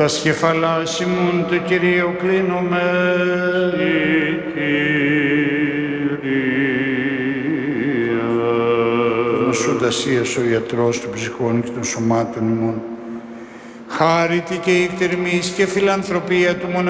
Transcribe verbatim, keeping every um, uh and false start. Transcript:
Τα σκεφαλάς ημών του Κυρίου κλείνομαι. Νοσούντας Ιες ο ιατρός των ψυχών και των σωμάτων ημών. Χάρητη και η εκτερμής και φιλανθρωπία του